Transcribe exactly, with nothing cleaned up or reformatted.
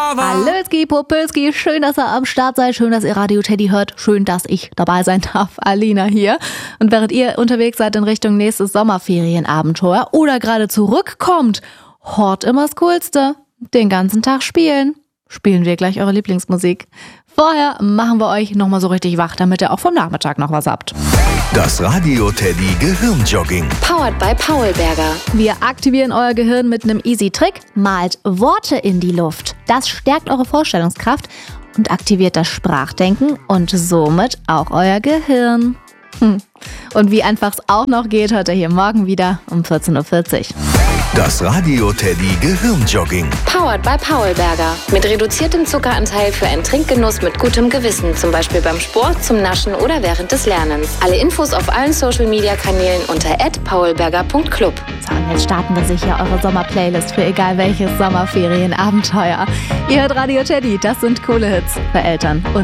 Hallöski, Popöski, schön, dass ihr am Start seid, schön, dass ihr Radio Teddy hört, schön, dass ich dabei sein darf. Alina hier. Und während ihr unterwegs seid in Richtung nächstes Sommerferienabenteuer oder gerade zurückkommt, hort immer das Coolste. Den ganzen Tag spielen. Spielen wir gleich eure Lieblingsmusik. Vorher machen wir euch nochmal so richtig wach, damit ihr auch vom Nachmittag noch was habt. Das Radio Teddy Gehirnjogging. Powered by Paulberger. Wir aktivieren euer Gehirn mit einem easy Trick. Malt Worte in die Luft. Das stärkt eure Vorstellungskraft und aktiviert das Sprachdenken und somit auch euer Gehirn. Hm. Und wie einfach es auch noch geht, hört ihr hier morgen wieder um vierzehn Uhr vierzig. Das Radio Teddy Gehirnjogging. Powered by Paulberger. Mit reduziertem Zuckeranteil für einen Trinkgenuss mit gutem Gewissen. Zum Beispiel beim Sport, zum Naschen oder während des Lernens. Alle Infos auf allen Social-Media-Kanälen unter at paulberger punkt club. So, und jetzt starten wir sicher eure Sommerplaylist für egal welches Sommerferienabenteuer. Ihr hört Radio Teddy, das sind coole Hits für Eltern und